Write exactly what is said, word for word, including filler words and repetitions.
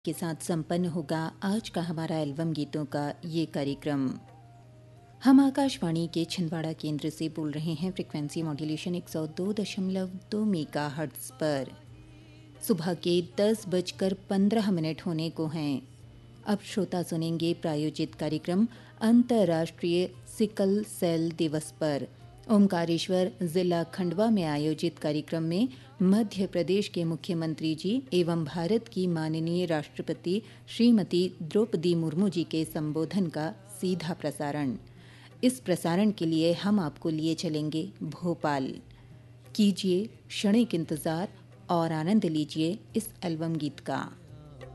के साथ संपन्न होगा आज का हमारा एल्बम गीतों का ये कार्यक्रम। हम आकाशवाणी के छिंदवाड़ा केंद्र से बोल रहे हैं फ्रीक्वेंसी मॉड्यूलेशन एक सौ दो दशमलव दो मेगा हर्ट्ज पर। सुबह के दस बजकर पंद्रह मिनट होने को हैं। अब श्रोता सुनेंगे प्रायोजित कार्यक्रम अंतर्राष्ट्रीय सिकल सेल दिवस पर। ओमकारेश्वर जिला खंडवा में आयोजित कार्यक्रम में मध्य प्रदेश के मुख्यमंत्री जी एवं भारत की माननीय राष्ट्रपति श्रीमती द्रौपदी मुर्मू जी के संबोधन का सीधा प्रसारण। इस प्रसारण के लिए हम आपको लिए चलेंगे भोपाल। कीजिए क्षणिक इंतजार और आनंद लीजिए इस एल्बम गीत का।